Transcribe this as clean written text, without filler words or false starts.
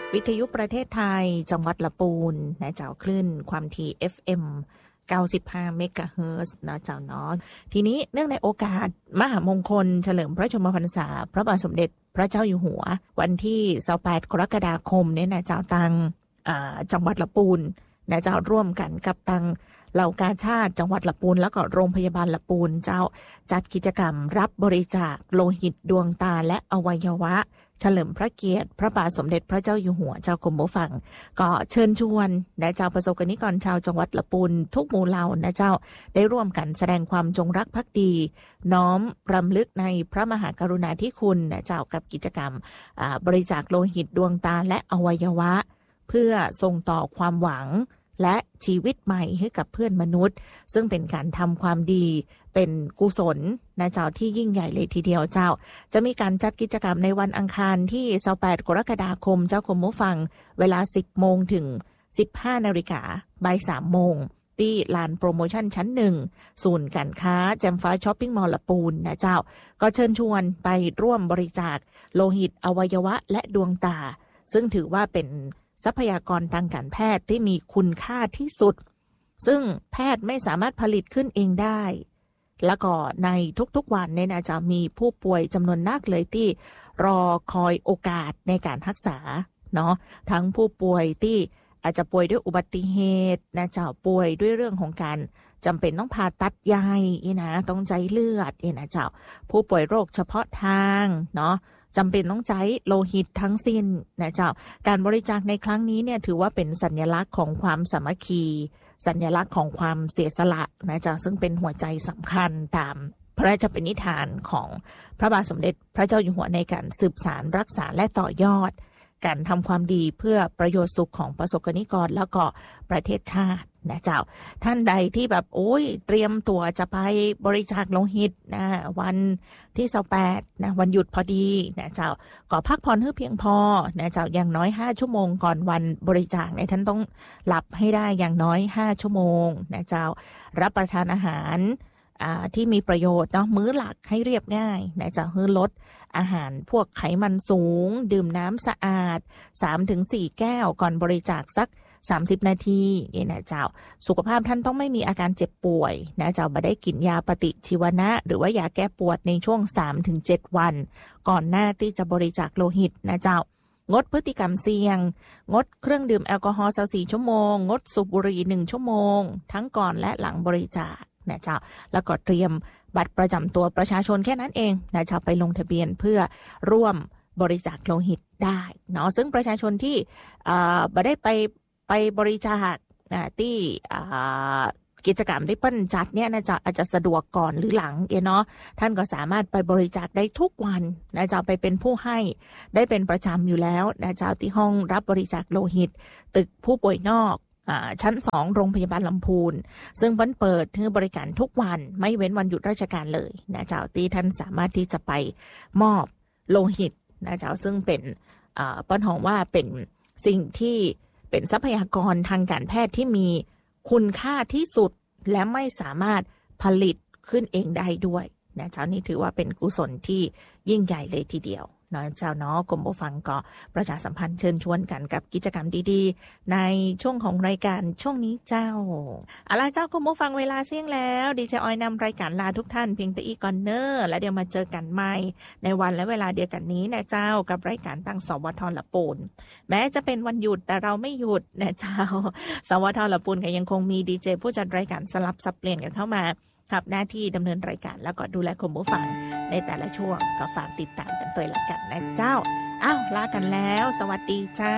วิทยุประเทศไทยจังหวัดละปูนนะเจ้าคลื่นความถี่ FM 95 เมกะเฮิรตซ์นะเจ้าเนาะทีนี้เนื่องในโอกาสมหามงคลเฉลิมพระชนมพรรษาพระบาทสมเด็จพระเจ้าอยู่หัววันที่28กรกฎาคมเนี่ยนะเจ้าตังจังหวัดละปูนนะเจ้าร่วมกันกับตังเหล่ากาชาติจังหวัดละปูนแล้วก็โรงพยาบาลละปูนเจ้าจัดกิจกรรมรับบริจาคโลหิตดวงตาและอวัยวะเฉลิมพระเกียรติพระบาทสมเด็จพระเจ้าอยู่หัวเจ้ากรมผู้ฟังก็เชิญชวนนะเจ้าประสบกนิกรชาวจังหวัดละปูนทุกหมู่เหล่านะเจ้าได้ร่วมกันแสดงความจงรักภักดีน้อมรำลึกในพระมหากรุณาธิคุณนะเจ้ากับกิจกรรมบริจาคโลหิตดวงตาและอวัยวะเพื่อส่งต่อความหวังและชีวิตใหม่ให้กับเพื่อนมนุษย์ซึ่งเป็นการทำความดีเป็นกุศลนะเจ้าที่ยิ่งใหญ่เลยทีเดียวเจ้าจะมีการจัดกิจกรรมในวันอังคารที่28กรกฎาคมเจ้าคุณผู้ฟังเวลา 10 โมงถึง 15 นาฬิกาบ่าย 3 โมงที่ลานโปรโมชั่นชั้น 1 ศูนย์การค้าแจมฟ้าช้อปปิ้งมอลล์ละปูนนะเจ้าก็เชิญชวนไปร่วมบริจาคโลหิตอวัยวะและดวงตาซึ่งถือว่าเป็นทรัพยากรทางการแพทย์ที่มีคุณค่าที่สุดซึ่งแพทย์ไม่สามารถผลิตขึ้นเองได้แล้วก็ในทุกๆวันเนี่ยนะจะมีผู้ป่วยจำนวนมากเลยที่รอคอยโอกาสในการรักษาเนาะทั้งผู้ป่วยที่อาจจะป่วยด้วยอุบัติเหตุนะเจ้าป่วยด้วยเรื่องของการจำเป็นต้องผ่าตัดใหญ่นะต้องใจเลือดนะเจ้าผู้ป่วยโรคเฉพาะทางเนาะจำเป็นต้องใช้โลหิตทั้งสิ้นนะเจ้าการบริจาคในครั้งนี้เนี่ยถือว่าเป็นสัญลักษณ์ของความสามัคคีสัญลักษณ์ของความเสียสละนะเจ้าซึ่งเป็นหัวใจสำคัญตามพระราชปณิธานของพระบาทสมเด็จพระเจ้าอยู่หัวในการสืบสานรักษาและต่อยอดการทำความดีเพื่อประโยชน์สุขของประสบกนิกรแล้วก็ประเทศชาตินะเจ้าท่านใดที่แบบเตรียมตัวจะไปบริจาคโลหิตนะวันที่28นะวันหยุดพอดีนะเจ้าก็พักผ่อนให้เพียงพอนะเจ้าอย่างน้อย5ชั่วโมงก่อนวันบริจาคเนี่ยท่านต้องหลับให้ได้อย่างน้อย5ชั่วโมงนะเจ้ารับประทานอาหารที่มีประโยชน์เนาะมื้อหลักให้เรียบง่ายนะจะให้ลดอาหารพวกไขมันสูงดื่มน้ำสะอาด 3-4 แก้วก่อนบริจาคสัก30นาทีนี่นะเจ้าสุขภาพท่านต้องไม่มีอาการเจ็บป่วยนะเจ้าบ่ได้กินยาปฏิชีวนะหรือว่ายาแก้ปวดในช่วง 3-7 วันก่อนหน้าที่จะบริจาคโลหิตนะเจ้างดพฤติกรรมเสี่ยงงดเครื่องดื่มแอลกอฮอล์24ชั่วโมงงดสูบบุหรี่1ชั่วโมงทั้งก่อนและหลังบริจาคนะเจ้าแล้วก็เตรียมบัตรประจำตัวประชาชนแค่นั้นเองนะเจ้าไปลงทะเบียนเพื่อร่วมบริจาคโลหิตได้เนาะซึ่งประชาชนที่บ่ได้ไปบริจาคที่กิจกรรมที่เปิ้นจัดเนี่ยนะจะอาจจะสะดวกก่อนหรือหลังเนาะท่านก็สามารถไปบริจาคได้ทุกวันนะจะไปเป็นผู้ให้ได้เป็นประจำอยู่แล้วนะจะที่ห้องรับบริจาคโลหิตตึกผู้ป่วยนอกชั้น2โรงพยาบาลลำพูนซึ่งเปิดให้บริการทุกวันไม่เว้นวันหยุดราชการเลยนะเจ้าที่ท่านสามารถที่จะไปมอบโลหิตนะเจ้าซึ่งเป็นป้อนหองว่าเป็นสิ่งที่เป็นทรัพยากรทางการแพทย์ที่มีคุณค่าที่สุดและไม่สามารถผลิตขึ้นเองได้ด้วยนะเจ้านี่ถือว่าเป็นกุศลที่ยิ่งใหญ่เลยทีเดียวเนาะเจ้าเนาะกรมผู้ฟังก็ประชาสัมพันธ์เชิญชวนกันกับกิจกรรมดีๆในช่วงของรายการช่วงนี้เจ้าเอาล่ะเจ้ากรมผู้ฟังเวลาเสี่ยงแล้วดีเจออยนำรายการลาทุกท่านเพียงแต่อีกก่อนเนอร์แล้วเดี๋ยวมาเจอกันใหม่ในวันและเวลาเดียวกันนี้นะเจ้ากับรายการตั้งสวทละปูนแม้จะเป็นวันหยุดแต่เราไม่หยุดนะเจ้าสวทละปูนก็ยังคงมีดีเจผู้จัดรายการสลับสับเปลี่ยนกันเข้ามาครับหน้าที่ดำเนินรายการแล้วก็ดูแลคุณผู้ฟังในแต่ละช่วงก็ฝากติดตามกันตัวละกันนะเจ้าลากันแล้วสวัสดีเจ้า